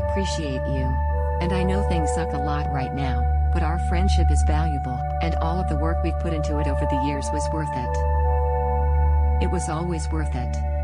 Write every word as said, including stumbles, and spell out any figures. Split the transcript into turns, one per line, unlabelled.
appreciate you. And I know things suck a lot right now, but our friendship is valuable, and all of the work we've put into it over the years was worth it. It was always worth it.